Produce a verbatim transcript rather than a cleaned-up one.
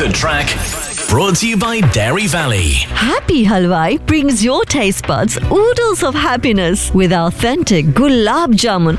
good track. Brought to you by Dairy Valley. Happy Halwai brings your taste buds oodles of happiness with authentic gulab jamun